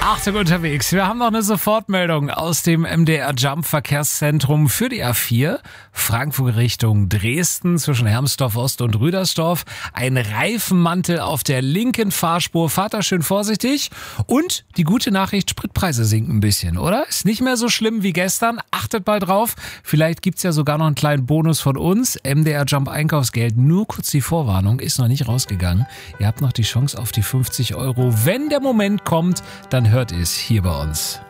Achtung unterwegs, wir haben noch eine Sofortmeldung aus dem MDR Jump Verkehrszentrum für die A4. Frankfurt Richtung Dresden zwischen Hermsdorf Ost und Rüdersdorf. Ein Reifenmantel auf der linken Fahrspur. Fahrt da schön vorsichtig. Und die gute Nachricht, Spritpreise sinken ein bisschen, oder? Ist nicht mehr so schlimm wie gestern. Achtet mal drauf. Vielleicht gibt's ja sogar noch einen kleinen Bonus von uns. MDR Jump Einkaufsgeld. Nur kurz die Vorwarnung, ist noch nicht rausgegangen. Ihr habt noch die Chance auf die 50 €. Wenn der Moment kommt, dann hört es hier bei uns.